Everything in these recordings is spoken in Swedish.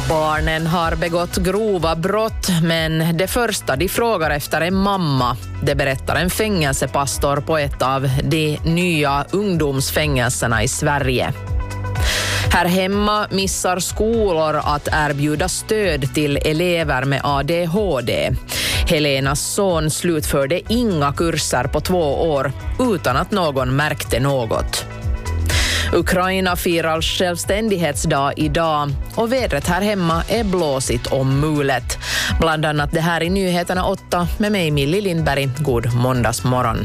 Barnen har begått grova brott, men det första de frågar efter är mamma. Det berättar en fängelsepastor på ett av de nya ungdomsfängelserna i Sverige. Här hemma missar skolor att erbjuda stöd till elever med ADHD. Helenas son slutförde inga kurser på 2 år utan att någon märkte något. Ukraina firar självständighetsdag idag och vädret här hemma är blåsigt och mulet. Bland annat det här i Nyheterna 8 med mig Millie Lindberg. God måndagsmorgon.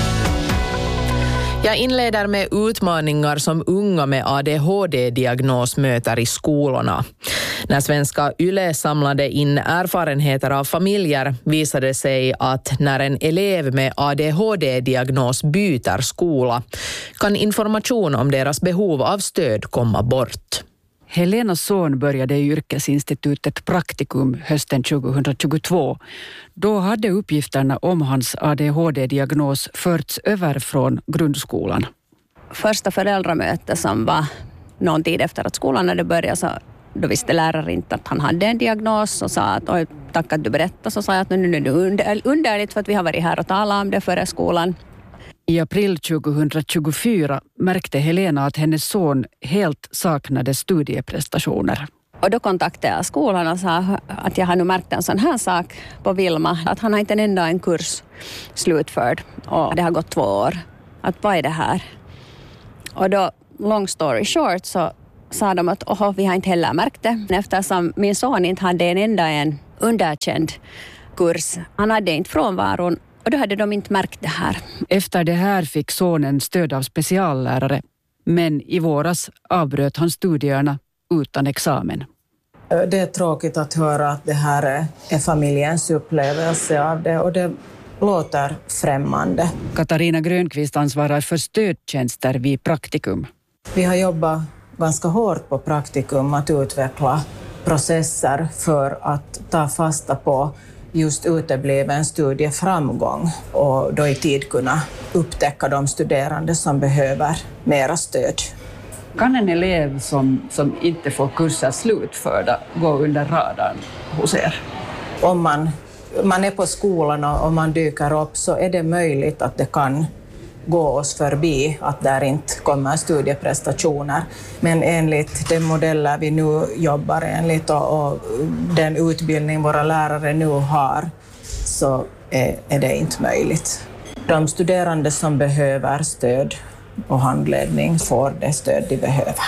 Jag inleder med utmaningar som unga med ADHD-diagnos möter i skolorna. När svenska YLE samlade in erfarenheter av familjer visade sig att när en elev med ADHD-diagnos byter skola kan information om deras behov av stöd komma bort. Helenas son började i yrkesinstitutet Praktikum hösten 2022. Då hade uppgifterna om hans ADHD-diagnos förts över från grundskolan. Första föräldramöte som var någon tid efter att skolan hade börjat, så då visste läraren inte att han hade en diagnos och sa att oj, tack att du berättade. Så sa jag att nu är det underligt för att vi har varit här och talat om det före skolan. I april 2024 märkte Helena att hennes son helt saknade studieprestationer. Och då kontaktade jag skolan och sa att jag har nu märkt en sån här sak på Vilma. Att han har inte en kurs slutförd och det har gått 2 år. Att vad är det här? Och då, long story short, så sa de att vi har inte heller märkt det. Eftersom min son inte hade en underkänd kurs. Han hade inte frånvaron. Och då hade de inte märkt det här. Efter det här fick sonen stöd av speciallärare. Men i våras avbröt han studierna utan examen. Det är tråkigt att höra att det här är familjens upplevelse av det. Och det låter främmande. Katarina Grönqvist ansvarar för stödtjänster vid Praktikum. Vi har jobbat ganska hårt på Praktikum att utveckla processer för att ta fasta på just utebliven studieframgång och då i tid kunna upptäcka de studerande som behöver mera stöd. Kan en elev som inte får kurser slutförda gå under radarn hos er? Om man är på skolan och man dyker upp så är det möjligt att det kan gå oss förbi att där inte kommer studieprestationer. Men enligt de modeller vi nu jobbar enligt och den utbildning våra lärare nu har så är det inte möjligt. De studerande som behöver stöd och handledning får det stöd de behöver.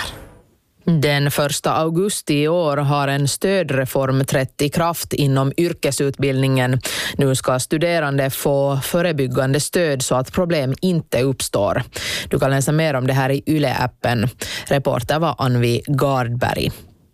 Den 1 augusti i år har en stödreform trätt i kraft inom yrkesutbildningen. Nu ska studerande få förebyggande stöd så att problem inte uppstår. Du kan läsa mer om det här i YLE-appen. Reporter var Anvi Gardberg.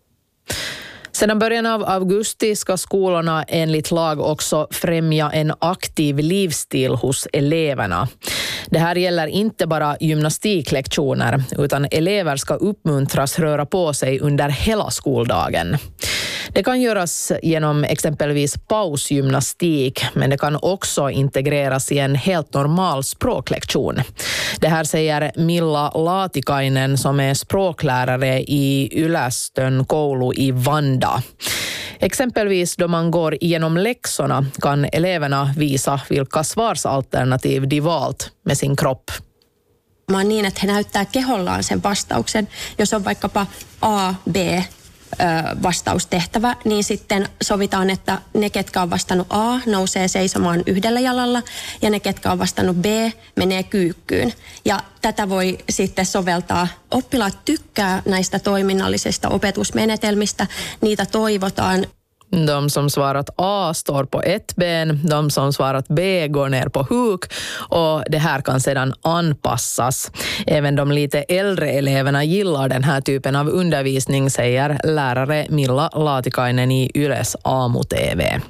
Sedan början av augusti ska skolorna enligt lag också främja en aktiv livsstil hos eleverna. Det här gäller inte bara gymnastiklektioner utan elever ska uppmuntras röra på sig under hela skoldagen. Det kan göras genom exempelvis pausgymnastik, men det kan också integreras i en helt normal språklektion. Det här säger Milla Laatikainen som är språklärare i Ylästön koulu i Vanda. Exempelvis då man går igenom läxorna kan eleverna visa vilka svarsalternativ de valt med sin kropp. On niin, että he näyttää kehollaan sen vastauksen. Jos on vaikkapa A, B vastaustehtävä, niin sitten sovitaan, että ne, ketkä on vastannut A, nousee seisomaan yhdellä jalalla ja ne, ketkä on vastannut B, menee kyykkyyn. Ja tätä voi sitten soveltaa. Oppilaat tykkää näistä toiminnallisista opetusmenetelmistä, niitä toivotaan. De som svarat A står på ett ben, de som svarat B går ner på huk och det här kan sedan anpassas. Även de lite äldre eleverna gillar den här typen av undervisning, säger lärare Milla Laatikainen i Yles Aamu-TV.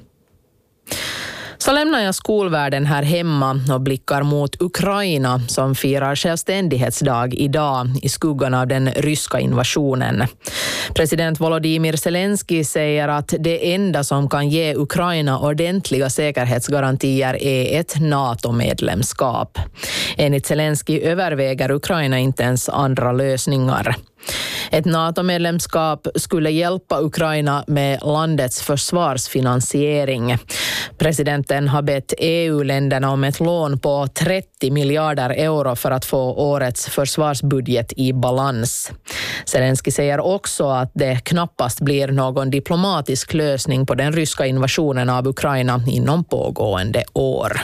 Så lämnar jag skolvärlden här hemma och blickar mot Ukraina som firar självständighetsdag idag i skuggan av den ryska invasionen. President Volodymyr Zelensky säger att det enda som kan ge Ukraina ordentliga säkerhetsgarantier är ett NATO-medlemskap. Enligt Zelensky överväger Ukraina inte ens andra lösningar. Ett NATO-medlemskap skulle hjälpa Ukraina med landets försvarsfinansiering. Presidenten har bett EU-länderna om ett lån på 30 miljarder euro för att få årets försvarsbudget i balans. Zelensky säger också att det knappast blir någon diplomatisk lösning på den ryska invasionen av Ukraina inom pågående år.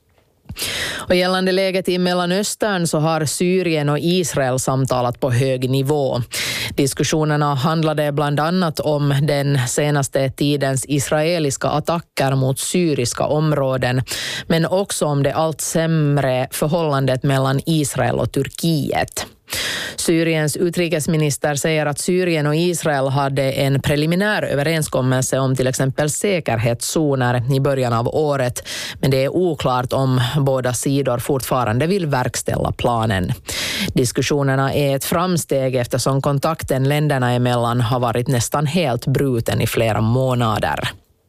Och gällande läget i Mellanöstern så har Syrien och Israel samtalat på hög nivå. Diskussionerna handlade bland annat om den senaste tidens israeliska attacker mot syriska områden, men också om det allt sämre förhållandet mellan Israel och Turkiet. Syriens utrikesminister säger att Syrien och Israel hade en preliminär överenskommelse om till exempel säkerhetszoner i början av året, men det är oklart om båda sidor fortfarande vill verkställa planen. Diskussionerna är ett framsteg eftersom kontakten länderna emellan har varit nästan helt bruten i flera månader.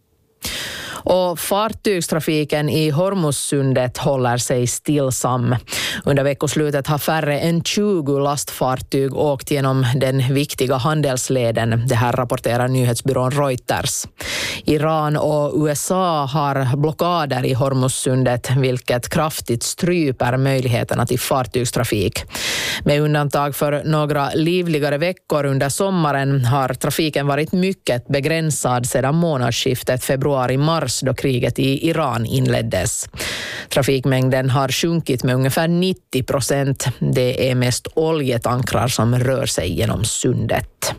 Och fartygstrafiken i Hormuzsundet håller sig stillsam. Under veckoslutet har färre än 20 lastfartyg åkt genom den viktiga handelsleden. Det här rapporterar nyhetsbyrån Reuters. Iran och USA har blockader i Hormuzsundet, vilket kraftigt stryper möjligheterna till fartygstrafik. Med undantag för några livligare veckor under sommaren har trafiken varit mycket begränsad sedan månadsskiftet februari-mars då kriget i Iran inleddes. Trafikmängden har sjunkit med ungefär 90%. Det är mest oljetankrar som rör sig genom sundet.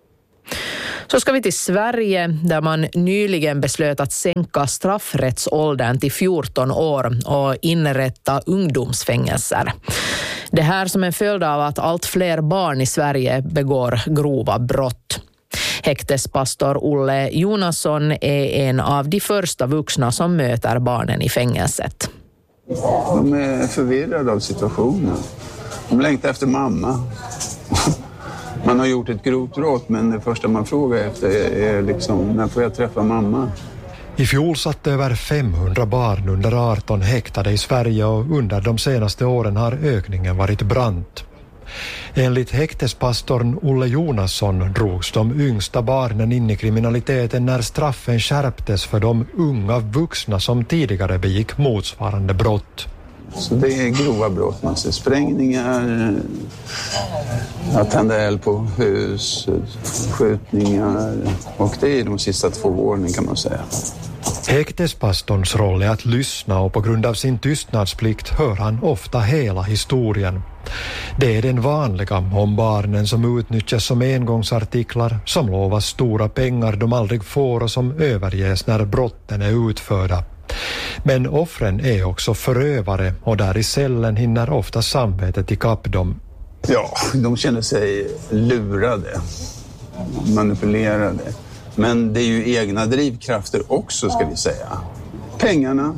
Så ska vi till Sverige där man nyligen beslöt att sänka straffrättsåldern till 14 år och inrätta ungdomsfängelser. Det här som en följd av att allt fler barn i Sverige begår grova brott. Häktespastor Olle Jonasson är en av de första vuxna som möter barnen i fängelset. De är förvirrade av situationen. De längtar efter mamma. Man har gjort ett grovt brott, men det första man frågar efter är liksom, när får jag träffa mamma? I fjol satt över 500 barn under 18 häktade i Sverige och under de senaste åren har ökningen varit brant. Enligt häktespastorn Olle Jonasson drogs de yngsta barnen in i kriminaliteten när straffen skärptes för de unga vuxna som tidigare begick motsvarande brott. Så det är grova brott, man ser sprängningar, att tända eld på hus, skjutningar, och det är de sista 2 åren kan man säga. Häktespastorns roll är att lyssna och på grund av sin tystnadsplikt hör han ofta hela historien. Det är den vanliga om barnen som utnyttjas som engångsartiklar, som lovas stora pengar de aldrig får och som överges när brotten är utförda. Men offren är också förövare och där i cellen hinner ofta samvetet ikapp dem. Ja, de känner sig lurade, manipulerade. Men det är ju egna drivkrafter också, ska vi säga. Pengarna.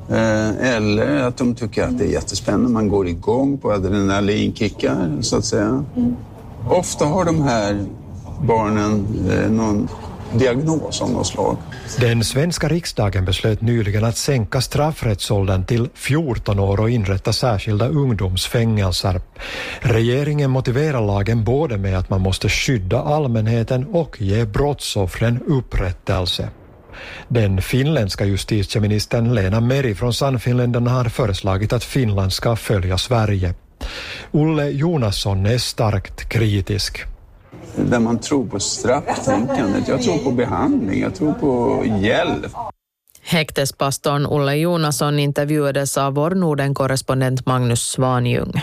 Eller att de tycker att det är jättespännande. Man går igång på adrenalinkickar, så att säga. Ofta har de här barnen någon diagnos av något slag. Den svenska riksdagen beslöt nyligen att sänka straffrättsåldern till 14 år och inrätta särskilda ungdomsfängelser. Regeringen motiverar lagen både med att man måste skydda allmänheten och ge brottsoffren upprättelse. Den finländska justitieministern Lena Meri från Sannfinländarna har föreslagit att Finland ska följa Sverige. Olle Jonasson är starkt kritisk. Där man tror på strafftänkandet, jag tror på behandling, jag tror på hjälp. Häktespastorn Olle Jonasson intervjuades av vår Norden-korrespondent Magnus Svanjung.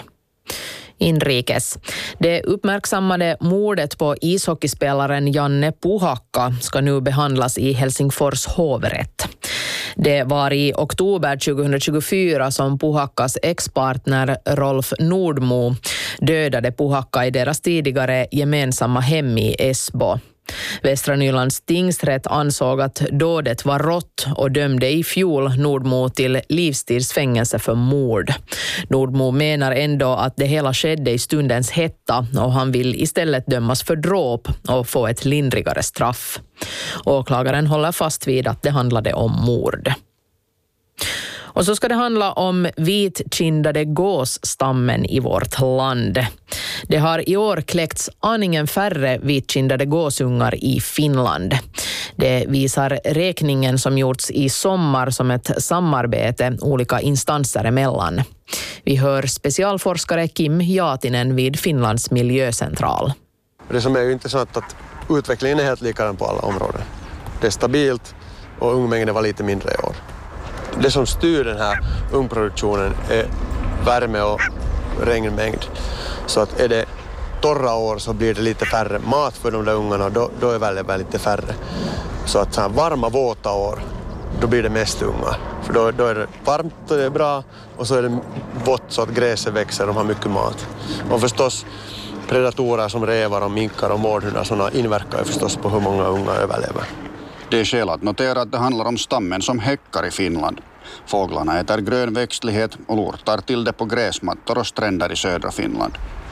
Inrikes. Det uppmärksammade mordet på ishockeyspelaren Janne Puhakka ska nu behandlas i Helsingfors hovrätt. Det var i oktober 2024 som Puhakkas ex-partner Rolf Nordmo dödade Puhakka i deras tidigare gemensamma hem i Esbo. Västra Nylands tingsrätt ansåg att dådet var rått och dömde i fjol Nordmo till livstidsfängelse för mord. Nordmo menar ändå att det hela skedde i stundens hetta och han vill istället dömas för dråp och få ett lindrigare straff. Åklagaren håller fast vid att det handlade om mord. Och så ska det handla om vitkindade gåsstammen i vårt land. Det har i år kläckts aningen färre vitkindade gåsungar i Finland. Det visar räkningen som gjorts i sommar som ett samarbete olika instanser emellan. Vi hör specialforskare Kim Jaatinen vid Finlands miljöcentral. Det som är ju intressant att utvecklingen är helt likadan på alla områden. Det är stabilt och ungmängden var lite mindre i år. Det som styr den här ungproduktionen är värme och regnmängd. Så att är det torra år så blir det lite färre mat för de där ungarna, då är väldigt lite färre. Så att så här varma, våta år, då blir det mest ungar. För då är det varmt och det är bra, och så är det vått så att gräset växer och de har mycket mat. Och förstås predatorer som rävar och minkar och mårdhundar, sådana inverkar ju förstås på hur många unga överlever. Det är skäl att notera att det handlar om stammen som häckar i Finland. Fåglarna äter grön växtlighet och lortar till det på gräsmattor och stränder i södra Finland.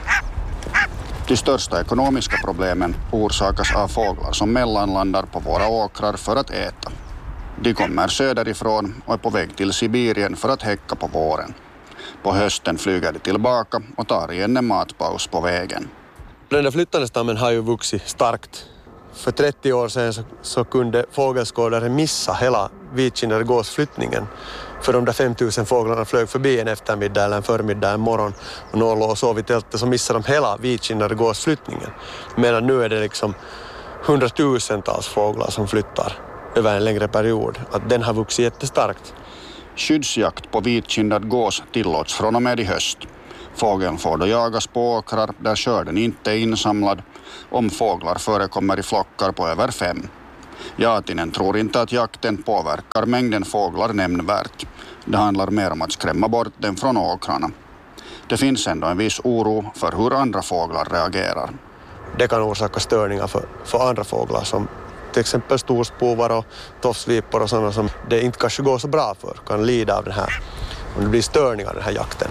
De största ekonomiska problemen orsakas av fåglar som mellanlandar på våra åkrar för att äta. De kommer söderifrån och är på väg till Sibirien för att häcka på våren. På hösten flyger de tillbaka och tar igen en matpaus på vägen. Den där flyttande stammen har ju vuxit starkt. För 30 år sedan så kunde fågelskådare missa hela vitkindade gåsflyttningen. För de där 5000 fåglarna flög förbi en eftermiddag eller en förmiddag, en morgon, och någon låg och sov i tältet, så missade de hela vitkindade gåsflyttningen. Medan nu är det liksom 100,000-tals fåglar som flyttar över en längre period. Att den har vuxit jättestarkt. Skyddsjakt på vitkindad gås tillåts från och med i höst. Fågeln får då jagas på åkrar där skörden inte är insamlad, om fåglar förekommer i flockar på över 5. Jaatinen tror inte att jakten påverkar mängden fåglar nämnvärt. Det handlar mer om att skrämma bort den från åkrarna. Det finns ändå en viss oro för hur andra fåglar reagerar. Det kan orsaka störningar för andra fåglar, som till exempel storspovar och tofsvipor och sådana som det inte kanske går så bra för, kan lida av det här. Om det blir störningar av den här jakten.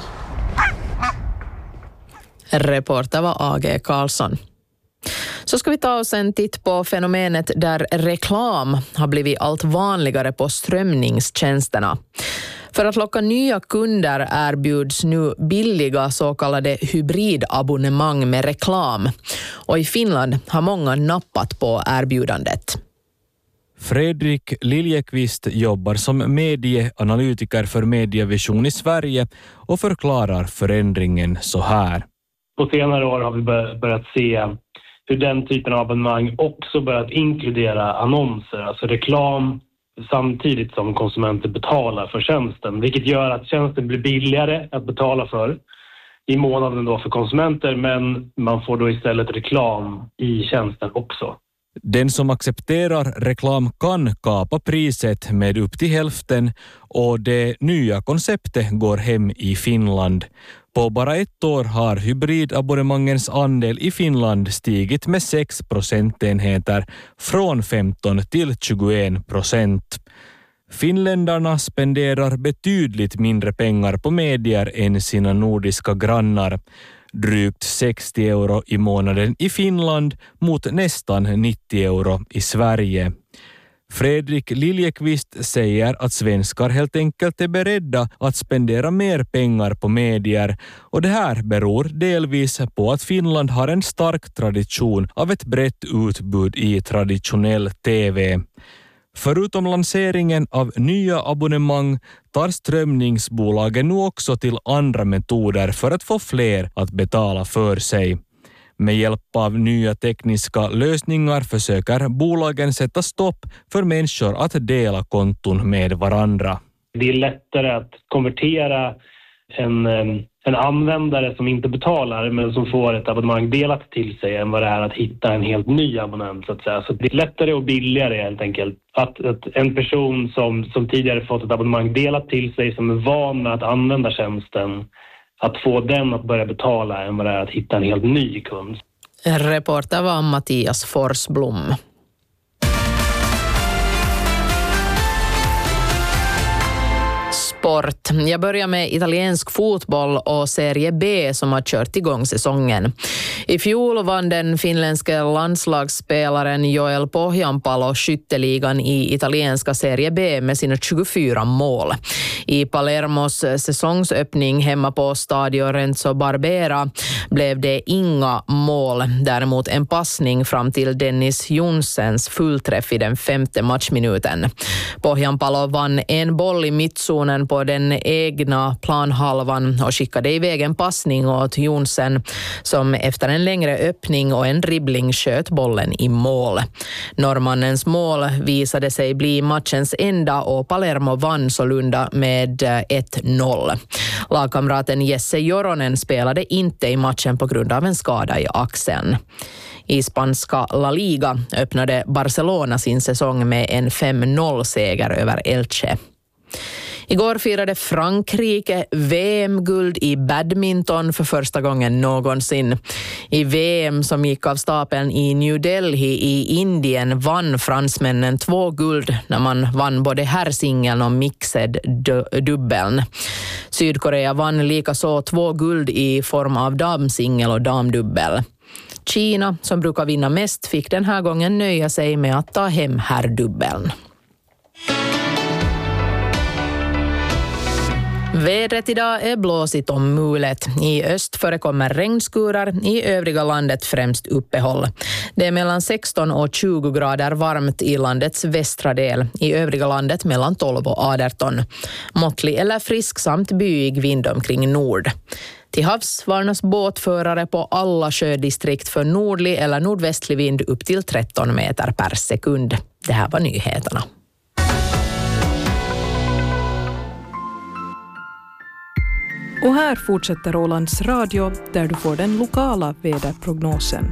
Reporter var A.G. Karlsson. Så ska vi ta oss en titt på fenomenet där reklam har blivit allt vanligare på strömningstjänsterna. För att locka nya kunder erbjuds nu billiga så kallade hybridabonnemang med reklam. Och i Finland har många nappat på erbjudandet. Fredrik Liljekvist jobbar som medieanalytiker för Medievision i Sverige och förklarar förändringen så här. På senare år har vi börjat se hur den typen av abonnemang också börjat inkludera annonser, alltså reklam, samtidigt som konsumenter betalar för tjänsten. Vilket gör att tjänsten blir billigare att betala för i månaden då för konsumenter, men man får då istället reklam i tjänsten också. Den som accepterar reklam kan kapa priset med upp till hälften, och det nya konceptet går hem i Finland. På bara ett år har hybridabonnemangens andel i Finland stigit med 6 procentenheter från 15 till 21%. Finländarna spenderar betydligt mindre pengar på medier än sina nordiska grannar. Drygt 60 euro i månaden i Finland mot nästan 90 euro i Sverige. Fredrik Liljekvist säger att svenskar helt enkelt är beredda att spendera mer pengar på medier, och det här beror delvis på att Finland har en stark tradition av ett brett utbud i traditionell TV. Förutom lanseringen av nya abonnemang tar strömningsbolagen nu också till andra metoder för att få fler att betala för sig. Med hjälp av nya tekniska lösningar försöker bolagen sätta stopp för människor att dela konton med varandra. Det är lättare att konvertera en användare som inte betalar men som får ett abonnemang delat till sig än vad det är att hitta en helt ny abonnent, så att säga. Så det är lättare och billigare helt enkelt att en person som tidigare fått ett abonnemang delat till sig, som är van med att använda tjänsten, att få den att börja betala än vad det är att hitta en helt ny kund. Reporter var Mattias Forsblom. Sport. Jag börjar med italiensk fotboll och Serie B som har kört igång säsongen. I fjol vann den finländska landslagsspelaren Joel Pohjanpalo skytteligan i italienska Serie B med sina 24 mål. I Palermos säsongsöppning hemma på Stadio Renzo Barbera blev det inga mål. Däremot en passning fram till Dennis Jonsens fullträff i den 5:e matchminuten. Pohjanpalo vann en boll i mittzonen på den egna planhalvan och skickade iväg en passning åt Jonsen som efter en längre öppning och en dribbling sköt bollen i mål. Norrmannens mål visade sig bli matchens enda och Palermo vann sålunda med 1-0. Lagkamraten Jesse Joronen spelade inte i matchen på grund av en skada i axeln. I spanska La Liga öppnade Barcelona sin säsong med en 5-0-seger över Elche. Igår firade Frankrike VM-guld i badminton för första gången någonsin. I VM som gick av stapeln i New Delhi i Indien vann fransmännen 2 guld när man vann både herrsingeln och mixed dubbeln. Sydkorea vann likaså 2 guld i form av damsingel och damdubbel. Kina, som brukar vinna mest, fick den här gången nöja sig med att ta hem herrdubbeln. Vädret idag är blåsigt och mulet. I öst förekommer regnskurar, i övriga landet främst uppehåll. Det är mellan 16 och 20 grader varmt i landets västra del, i övriga landet mellan 12 och 18. Måttlig eller frisk samt byig vind omkring nord. Till havs varnas båtförare på alla sjödistrikt för nordlig eller nordvästlig vind upp till 13 meter per sekund. Det här var nyheterna. Och här fortsätter Ålands Radio där du får den lokala väderprognosen.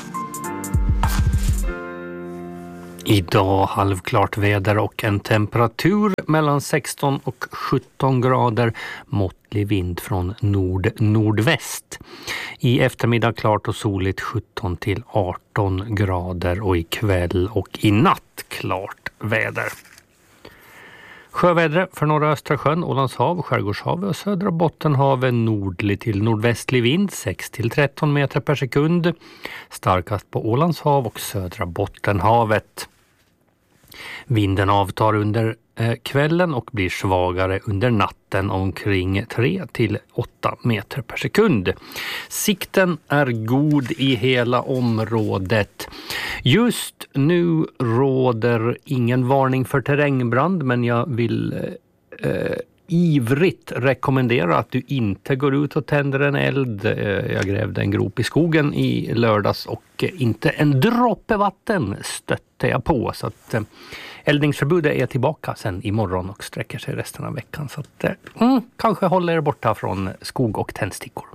Idag halvklart väder och en temperatur mellan 16 och 17 grader, måttlig vind från nord-nordväst. I eftermiddag klart och soligt 17 till 18 grader och ikväll och i natt klart väder. Sjövädret för norra Östersjön, Ålandshav, Skärgårdshavet och södra Bottenhavet nordlig till nordvästlig vind 6 till 13 meter per sekund. Starkast på Ålandshav och södra Bottenhavet. Vinden avtar under kvällen och blir svagare under natten omkring 3 till 8 meter per sekund. Sikten är god i hela området. Just nu råder ingen varning för terrängbrand, men jag vill ivrigt rekommendera att du inte går ut och tänder en eld. Jag grävde en grop i skogen i lördags och inte en droppe vatten stötte jag på, så att eldningsförbudet är tillbaka sen imorgon och sträcker sig resten av veckan. Så att kanske håller er borta från skog och tändstickor.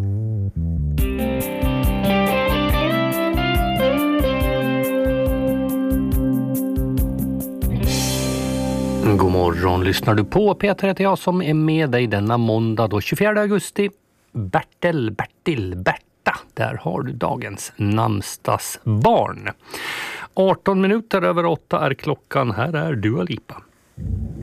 God morgon, lyssnar du på? Peter heter jag som är med dig denna måndag då 24 augusti. Berta, där har du dagens namnsdagsbarn. 18 minuter över 8 är klockan, här är Dua Lipa.